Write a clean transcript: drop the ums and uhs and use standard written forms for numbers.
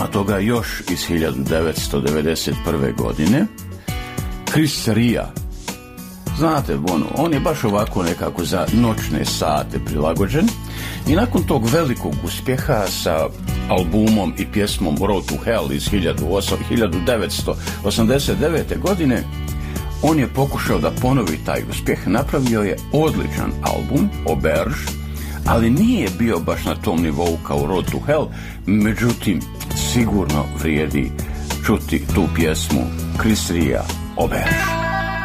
a toga još iz 1991. godine, Chris Ria. Znate, on je baš ovako nekako za noćne sate prilagođen i nakon tog velikog uspjeha sa albumom i pjesmom Road to Hell iz 1989. godine, on je pokušao da ponovi taj uspjeh. Napravio je odličan album, Auberge, ali nije bio baš na tom nivou kao Road to Hell, međutim, sigurno vrijedi čuti tu pjesmu Chris Ria, Auberge.